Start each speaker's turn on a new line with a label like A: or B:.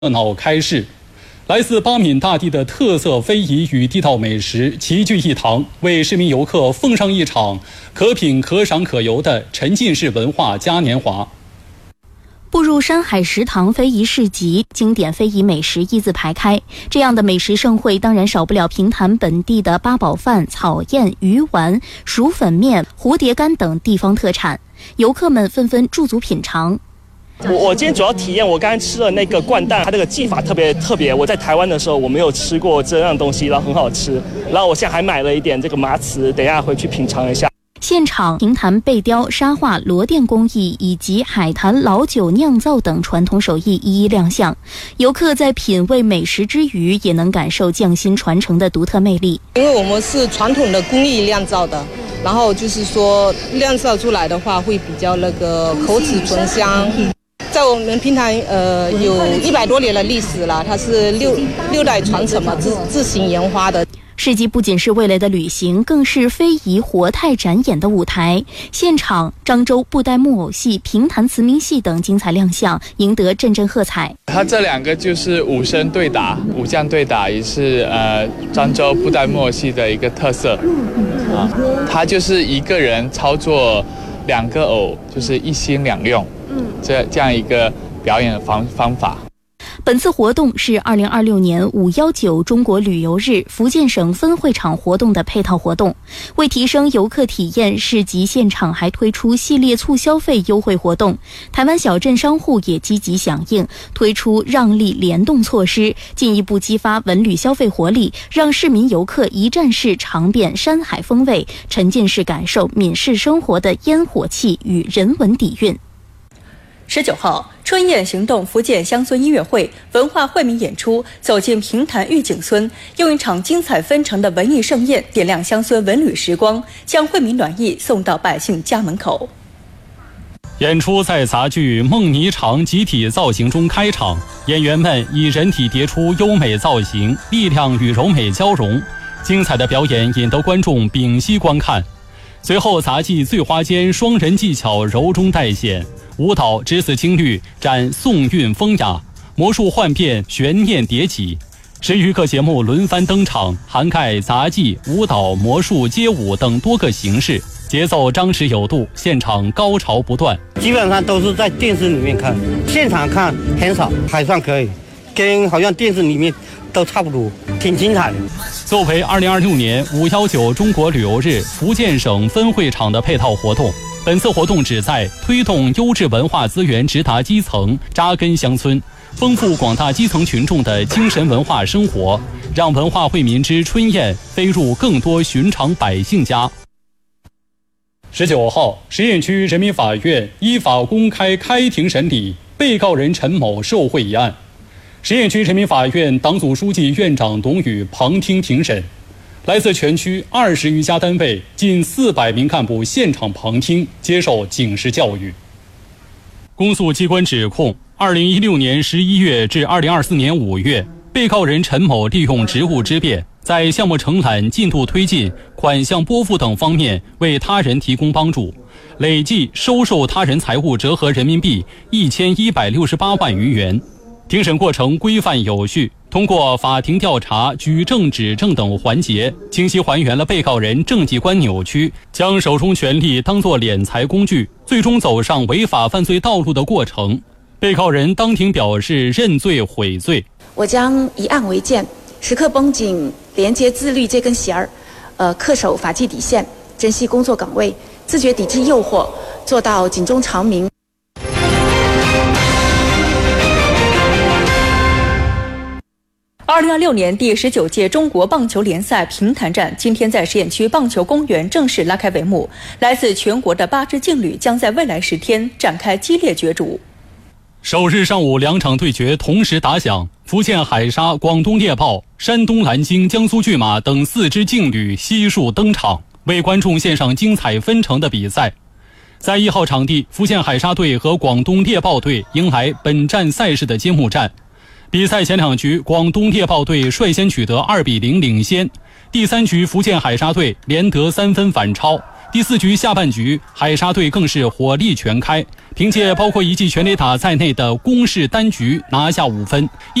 A: 热闹开市。来自八闽大地的特色非遗与地道美食齐聚一堂，为市民游客奉上一场可品可赏可游的沉浸式文化嘉年华。
B: 步入山海食堂非遗市集，经典非遗美食一字排开。这样的美食盛会当然少不了平潭本地的八宝饭、草宴、鱼丸、薯粉面、蝴蝶干等地方特产，游客们纷纷驻足品尝。
C: 我今天主要体验，我刚才吃了那个灌蛋，它这个技法特别。我在台湾的时候我没有吃过这样的东西，然后很好吃。然后我现在还买了一点这个麻糍，等一下回去品尝一下。
B: 现场平潭贝雕、沙画、螺钿工艺以及海坛老酒酿造等传统手艺一一亮相，游客在品味美食之余，也能感受匠心传承的独特魅力。
D: 因为我们是传统的工艺酿造的，然后就是说酿造出来的话会比较那个口齿醇香。在我们平潭有100多年的历史了，它是六代传承嘛，自行研发的。
B: 市集不仅是未来的旅行，更是非遗活态展演的舞台。现场漳州布袋木偶戏、平潭慈明戏等精彩亮相，赢得阵阵喝彩。
E: 它这两个就是武生对打、武将对打，也是漳州布袋木偶戏的一个特色。它就是一个人操作2个偶，就是一心两用。这样一个表演方法。
B: 本次活动是2026年519中国旅游日福建省分会场活动的配套活动。为提升游客体验，市集现场还推出系列促消费优惠活动。台湾小镇商户也积极响应，推出让利联动措施，进一步激发文旅消费活力，让市民游客一站式尝遍山海风味，沉浸式感受闽式生活的烟火气与人文底蕴。
F: 19号，春燕行动福建乡村音乐会文化惠民演出走进平潭玉井村，用一场精彩纷呈的文艺盛宴点亮乡村文旅时光，将惠民暖意送到百姓家门口。
A: 演出在杂剧《梦霓裳》集体造型中开场，演员们以人体叠出优美造型，力量与柔美交融，精彩的表演引得观众屏息观看。随后杂技醉花间双人技巧柔中带险，舞蹈只此青绿展宋韵风雅，魔术幻变悬念迭起，10余个节目轮番登场，涵盖杂技、舞蹈、魔术、街舞等多个形式，节奏张弛有度，现场高潮不断。
G: 基本上都是在电视里面看，现场看很少，还算可以，跟好像电视里面都差不多，挺精彩的。
A: 作为2026年519中国旅游日福建省分会场的配套活动，本次活动旨在推动优质文化资源直达基层、扎根乡村，丰富广大基层群众的精神文化生活，让文化惠民之春宴飞入更多寻常百姓家。19号，实验区人民法院依法公开开庭审理被告人陈某受贿一案。实验区人民法院党组书记、院长董宇旁听庭审，来自全区20余家单位近400名干部现场旁听，接受警示教育。公诉机关指控，2016年11月至2024年5月，被告人陈某利用职务之便，在项目承揽、进度推进、款项拨付等方面为他人提供帮助，累计收受他人财物折合人民币1168万余元。庭审过程规范有序，通过法庭调查、举证指证等环节，清晰还原了被告人政绩观扭曲，将手中权力当作敛财工具，最终走上违法犯罪道路的过程。被告人当庭表示认罪悔罪。
H: 我将以案为鉴，时刻绷紧廉洁自律这根弦儿，恪守法纪底线，珍惜工作岗位，自觉抵制诱惑，做到警钟长鸣。
F: 2026年第19届中国棒球联赛平潭站今天在实验区棒球公园正式拉开帷幕，来自全国的8支劲旅将在未来10天展开激烈角逐。
A: 首日上午2场对决同时打响，福建海沙、广东猎豹、山东蓝鲸、江苏巨马等4支劲旅悉数登场，为观众献上精彩纷呈的比赛。在1号场地，福建海沙队和广东猎豹队迎来本站赛事的揭幕战。比赛前2局，广东猎豹队率先取得2-0领先。第3局，福建海沙队连得3分反超。 第4局下半局，海沙队更是火力全开，凭借包括一记全垒打在内的攻势单局拿下5分。